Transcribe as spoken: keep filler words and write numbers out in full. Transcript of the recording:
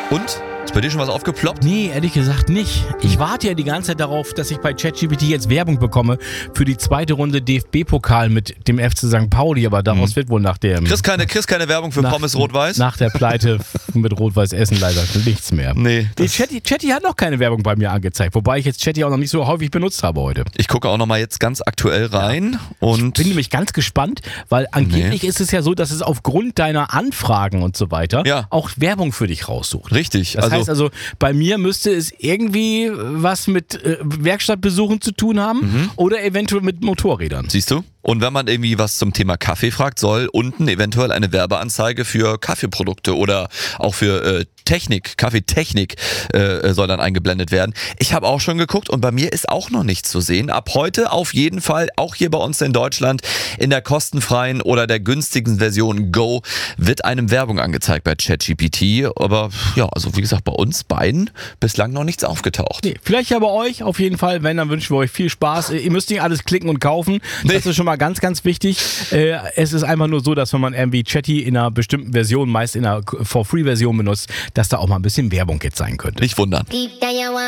Und? Ist bei dir schon was aufgeploppt? Nee, ehrlich gesagt nicht. Ich warte ja die ganze Zeit darauf, dass ich bei ChatGPT jetzt Werbung bekomme für die zweite Runde D F B-Pokal mit dem F C Sankt Pauli, aber daraus mhm. wird wohl nach der... Chris keine, Chris keine Werbung für nach, Pommes Rot-Weiß? Nach der Pleite mit Rot-Weiß Essen leider nichts mehr. Nee. nee Chatty, Chatty hat noch keine Werbung bei mir angezeigt, wobei ich jetzt Chatty auch noch nicht so häufig benutzt habe heute. Ich gucke auch nochmal jetzt ganz aktuell rein. Ja. Und ich bin nämlich ganz gespannt, weil angeblich nee. ist es ja so, dass es aufgrund deiner Anfragen und so weiter ja. auch Werbung für dich raussucht. Richtig. Das also, heißt also, bei mir müsste es irgendwie was mit äh, Werkstattbesuchen zu tun haben mhm. oder eventuell mit Motorrädern. Siehst du? Und wenn man irgendwie was zum Thema Kaffee fragt, soll unten eventuell eine Werbeanzeige für Kaffeeprodukte oder auch für äh, Technik, Kaffeetechnik äh, soll dann eingeblendet werden. Ich habe auch schon geguckt und bei mir ist auch noch nichts zu sehen. Ab heute auf jeden Fall, auch hier bei uns in Deutschland, in der kostenfreien oder der günstigen Version Go wird einem Werbung angezeigt bei ChatGPT. Aber ja, also wie gesagt, bei uns beiden bislang noch nichts aufgetaucht. Nee, vielleicht ja bei euch auf jeden Fall. Wenn, dann wünschen wir euch viel Spaß. Ihr müsst nicht alles klicken und kaufen. Das nee. ist schon mal ganz, ganz wichtig. Äh, es ist einfach nur so, dass wenn man irgendwie Chatty in einer bestimmten Version, meist in einer For-Free-Version benutzt, dass da auch mal ein bisschen Werbung jetzt sein könnte. Nicht wundern.